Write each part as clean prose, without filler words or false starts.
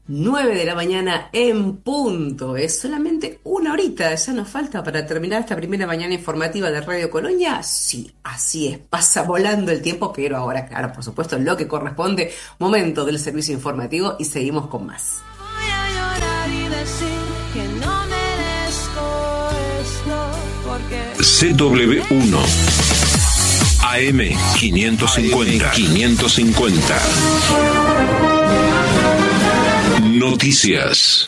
9 de la mañana en punto. Es solamente una horita, ya nos falta para terminar esta primera mañana informativa de Radio Colonia. Sí, así es, pasa volando el tiempo, pero ahora, claro, por supuesto, lo que corresponde, momento del servicio informativo y seguimos con más. Voy a llorar y decir que no merezco esto, porque CW1 AM 550. Noticias.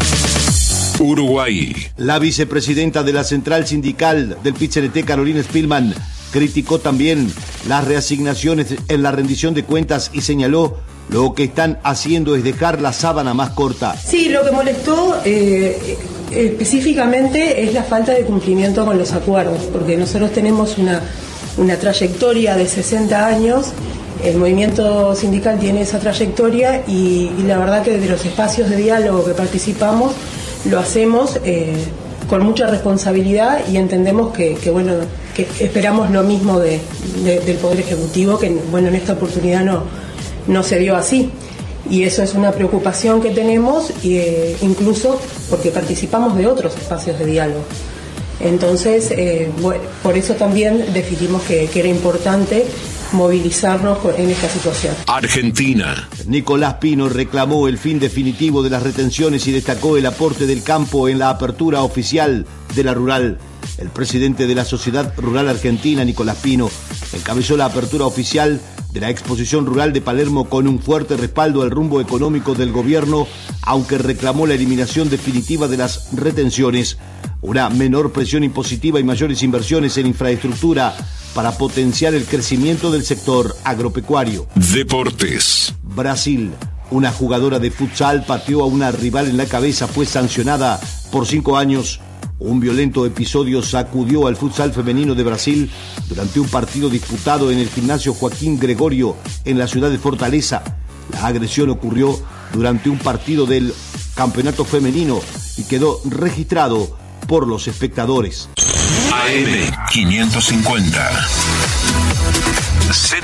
Uruguay. La vicepresidenta de la Central Sindical del PIT-CNT, Carolina Spillman, criticó también las reasignaciones en la rendición de cuentas y señaló lo que están haciendo es dejar la sábana más corta. Sí, lo que molestó específicamente es la falta de cumplimiento con los acuerdos, porque nosotros tenemos una trayectoria de 60 años. El movimiento sindical tiene esa trayectoria y la verdad que desde los espacios de diálogo que participamos lo hacemos con mucha responsabilidad y entendemos que esperamos lo mismo del Poder Ejecutivo, que en esta oportunidad no se dio así. Y eso es una preocupación que tenemos, incluso porque participamos de otros espacios de diálogo. Entonces, por eso también decidimos que era importante movilizarnos en esta situación. Argentina. Nicolás Pino reclamó el fin definitivo de las retenciones y destacó el aporte del campo en la apertura oficial de la rural. El presidente de la Sociedad Rural Argentina, Nicolás Pino, encabezó la apertura oficial de la exposición rural de Palermo con un fuerte respaldo al rumbo económico del gobierno, aunque reclamó la eliminación definitiva de las retenciones, una menor presión impositiva y mayores inversiones en infraestructura para potenciar el crecimiento del sector agropecuario. Deportes. Brasil. Una jugadora de futsal pateó a una rival en la cabeza, fue sancionada por 5 años. Un violento episodio sacudió al futsal femenino de Brasil durante un partido disputado en el gimnasio Joaquín Gregorio en la ciudad de Fortaleza. La agresión ocurrió durante un partido del campeonato femenino y quedó registrado por los espectadores. AM 550.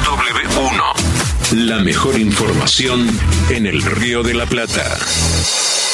CW1. La mejor información en el Río de la Plata.